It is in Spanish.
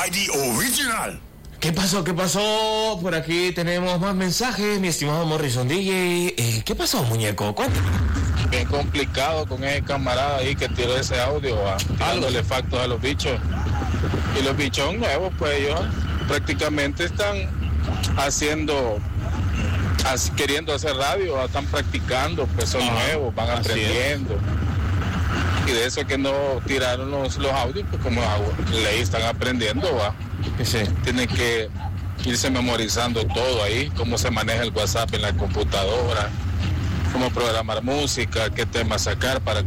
ID Original. ¿Qué pasó? ¿Qué pasó? Por aquí tenemos más mensajes, mi estimado Morrison DJ. ¿Qué pasó, muñeco? Cuéntame. Bien complicado con ese camarada ahí que tiró ese audio, dándole factos a los bichos. Y los bichos nuevos, pues ellos prácticamente están queriendo hacer radio, están practicando, pues son nuevos, van aprendiendo. Y de eso que no tiraron los audios, pues como ley están aprendiendo, Sí. Tienen que irse memorizando todo ahí, cómo se maneja el WhatsApp en la computadora, cómo programar música, qué temas sacar para